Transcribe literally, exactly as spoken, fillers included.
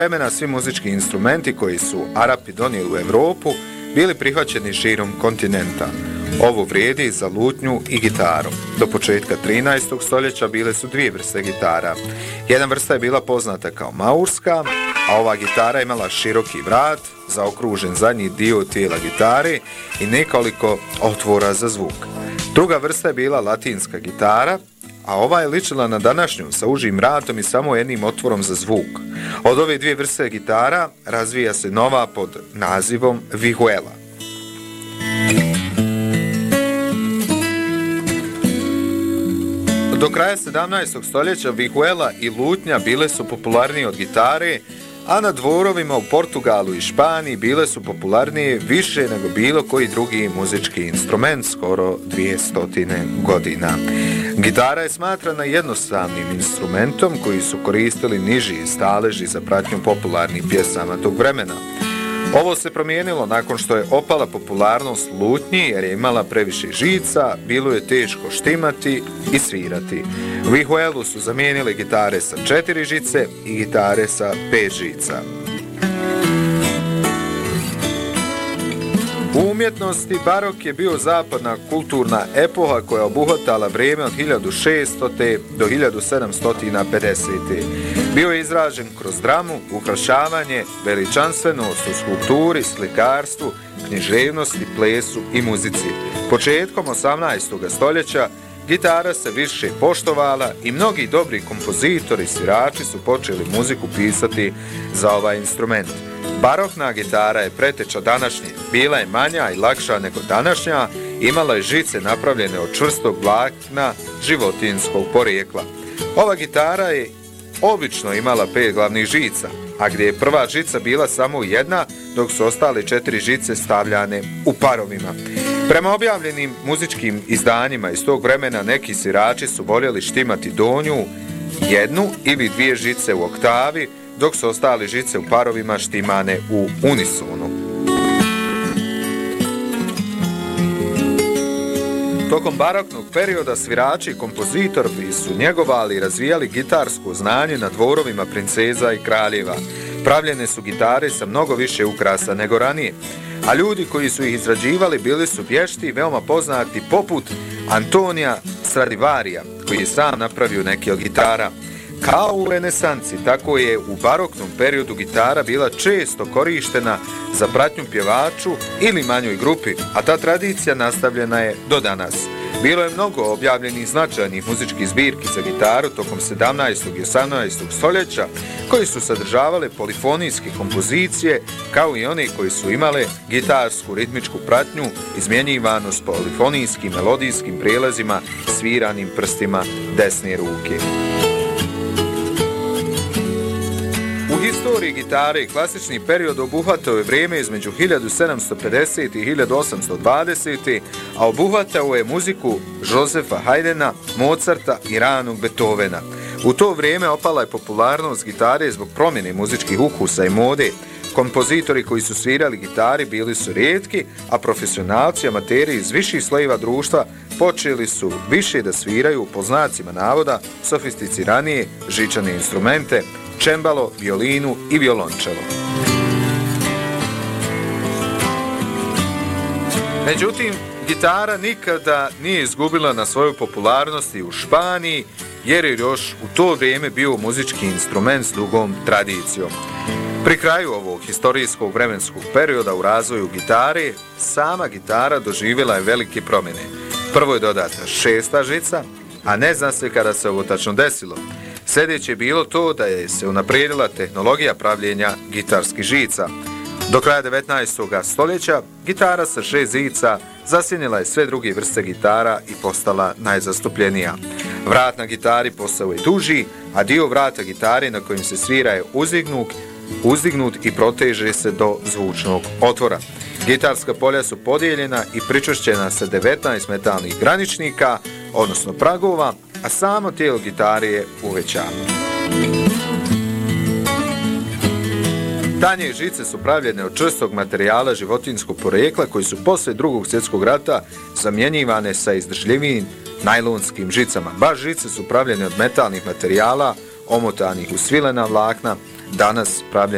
vremena svi muzički instrumenti koji su Arapi donijeli u Europu bili prihvaćeni širom kontinenta. Ovo vrijedi za lutnju i gitaru. Do početka trinaestog stoljeća bile su dvije vrste gitara. Jedna vrsta je bila poznata kao maurska, a ova gitara imala široki vrat, zaokružen zadnji dio tijela gitare i nekoliko otvora za zvuk. Druga vrsta je bila latinska gitara, a ova je ličila na današnju sa užim vratom i samo jednim otvorom za zvuk. Od ove dvije vrste gitara razvija se nova pod nazivom vihuela. Do kraja sedamnaestog stoljeća vihuela i lutnja bile su popularnije od gitare, a na dvorovima u Portugalu i Španiji bile su popularnije više nego bilo koji drugi muzički instrument skoro dvjesto godina. Gitara je smatrana jednostavnim instrumentom koji su koristili niži staleži za pratnju popularnih pjesama tog vremena. Ovo se promijenilo nakon što je opala popularnost lutnji jer je imala previše žica, bilo je teško štimati i svirati. Vihuelu su zamijenili gitare sa četiri žice i gitare sa pet žica. U umjetnosti barok je bio zapadna kulturna epoha koja obuhvatala vrijeme od hiljadu šeststote do hiljadu sedamsto pedesete. Bio je izražen kroz dramu, ukrašavanje, veličanstvenost u skulpturi, slikarstvu, književnosti, plesu i muzici. Početkom osamnaestog stoljeća gitara se više poštovala i mnogi dobri kompozitori i svirači su počeli muziku pisati za ovaj instrument. Barokna gitara je preteča današnje, bila je manja i lakša nego današnja, imala je žice napravljene od čvrstog vlakna životinjskog porijekla. Ova gitara je obično imala pet glavnih žica, a gdje je prva žica bila samo jedna, dok su ostale četiri žice stavljane u parovima. Prema objavljenim muzičkim izdanjima iz tog vremena neki svirači su voljeli štimati donju, jednu ili dvije žice u oktavi, dok su ostale žice u parovima štimane u unisonu. Tokom baroknog perioda svirači i kompozitori su njegovali i razvijali gitarsko znanje na dvorovima princeza i kraljeva. Pravljene su gitare sa mnogo više ukrasa nego ranije, a ljudi koji su ih izrađivali bili su vješti i veoma poznati poput Antonija Stradivarija, koji je sam napravio neke od gitara. Kao u renesansi, tako je u baroknom periodu gitara bila često korištena za pratnju pjevaču ili manjoj grupi, a ta tradicija nastavljena je do danas. Bilo je mnogo objavljenih značajnih muzičkih zbirki za gitaru tokom sedamnaestog i osamnaestog stoljeća koji su sadržavale polifonijske kompozicije kao i one koji su imale gitarsku ritmičku pratnju izmjenjivanu s polifonijskim melodijskim prijelazima sviranim prstima desne ruke. U historiji gitare klasični period obuhvatao je vrijeme između hiljadu sedamsto pedesete i hiljadu osamsto dvadesete. a obuhvatao je muziku Josefa Haydna, Mozarta i ranog Beethovena. U to vrijeme opala je popularnost gitare zbog promjene muzičkih ukusa i mode. Kompozitori koji su svirali gitari bili su rijetki, a profesionalci, amateri iz viših slojeva društva počeli su više da sviraju po znacima navoda sofisticiranije žičane instrumente, čembalo, violinu i violončelo. Međutim, gitara nikada nije izgubila na svojoj popularnosti u Španiji, jer je još u to vrijeme bio muzički instrument s dugom tradicijom. Pri kraju ovog historijskog vremenskog perioda u razvoju gitare, sama gitara doživjela je velike promjene. Prvo je dodata šesta žica, a ne zna se kada se ovo tačno desilo. Sljedeće je bilo to da je se unaprijedila tehnologija pravljenja gitarskih žica. Do kraja devetnaestog stoljeća gitara sa šest žica zasjenila je sve druge vrste gitara i postala najzastupljenija. Vrat na gitari postao je duži, a dio vrata gitare na kojim se svira je uzdignut, uzdignut i proteže se do zvučnog otvora. Gitarska polja su podijeljena i pričvršćena sa devetnaest metalnih graničnika, odnosno pragova, a samo tijelo gitare je uvećano. Tanje žice su pravljene od čvrstog materijala životinjskog porijekla koji su poslije drugog svjetskog rata zamjenjivane sa izdržljivim najlonskim žicama. Baš žice su pravljene od metalnih materijala omotanih u svilena vlakna, danas pravljene